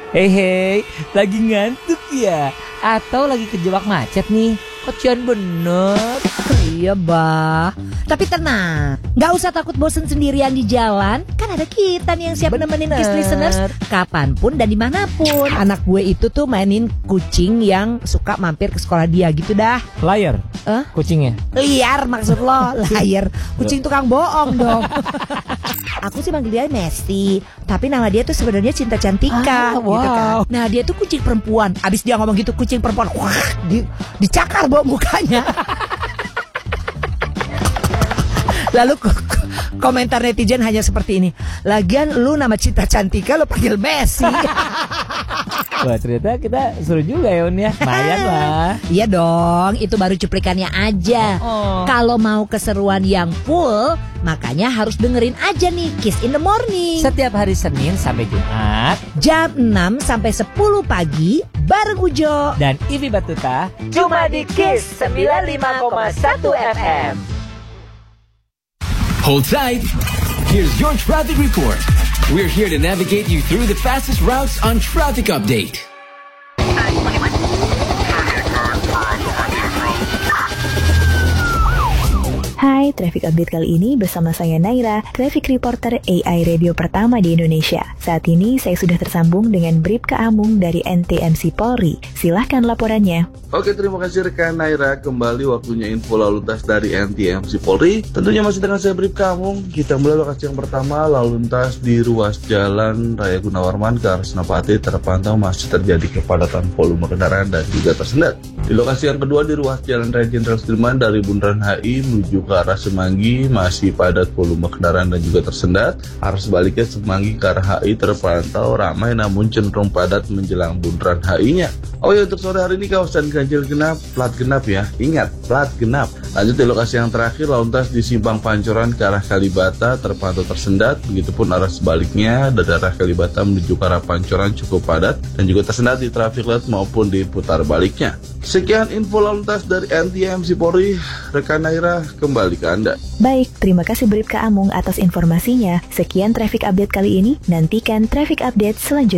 Hei, lagi ngantuk ya? Atau lagi kejebak macet nih? Kocian bener. Iya bah, tapi tenang, gak usah takut bosen sendirian di jalan. Kan ada kita nih yang siap nemenin Kiss Listeners kapanpun dan dimanapun. Anak gue itu tuh mainin kucing yang suka mampir ke sekolah dia gitu dah. Liar? Kucingnya? Liar maksud lo, liar. Kucing tukang bohong dong. Aku sih manggil dia Messi, tapi nama dia tuh sebenarnya Cinta Cantika gitu kan. Nah dia tuh kucing perempuan. Abis dia ngomong gitu kucing perempuan, wah, dicakar bawa mukanya. Lalu komentar netizen hanya seperti ini. Lagian lu nama Cinta Cantika lu panggil Messi. Wah ternyata kita seru juga ya Un ya. Lumayan lah. Iya dong, itu baru cuplikannya aja. Kalau mau keseruan yang full, makanya harus dengerin aja nih Kiss in the Morning. Setiap hari Senin sampai Jumat Jam 6 sampai 10 pagi bareng Ujo dan Ivi Batuta cuma di Kiss 95,1 FM. Hold tight. Here's your traffic report. We're here to navigate you through the fastest routes on Traffic Update. Hai, Traffic Update kali ini bersama saya Naira, Traffic Reporter AI Radio pertama di Indonesia. Saat ini saya sudah tersambung dengan Bribka Amung dari NTMC Polri. Silahkan laporannya. Oke, terima kasih rekan Naira. Kembali waktunya info lalu lintas dari NTMC Polri. Tentunya masih dengan saya Bribka Amung. Kita mulai lokasi yang pertama, lalu lintas di ruas Jalan Raya Gunawarman ke arah Senapati terpantau masih terjadi kepadatan volume kendaraan dan juga tersendat. Di lokasi yang kedua di ruas Jalan Raya Jenderal Sudirman dari Bundaran HI menuju ke arah Semanggi masih padat volume kendaraan dan juga tersendat. Arah sebaliknya Semanggi ke arah HI terpantau ramai namun cenderung padat menjelang Bundaran HI-nya. Oh ya, untuk sore hari ini kawasan ganjil genap, plat genap ya. Ingat, plat genap. Lanjut di lokasi yang terakhir, lalu lintas di Simpang Pancoran ke arah Kalibata terpantau tersendat. Begitupun arah sebaliknya dari arah Kalibata menuju ke arah Pancoran cukup padat dan juga tersendat di traffic light maupun di putar baliknya. Sekian info lalu lintas dari NTMC Polri. Rekan Naira, kembali ke Anda. Baik, terima kasih Bribka Amung atas informasinya. Sekian Traffic Update kali ini. Nantikan Traffic Update selanjutnya.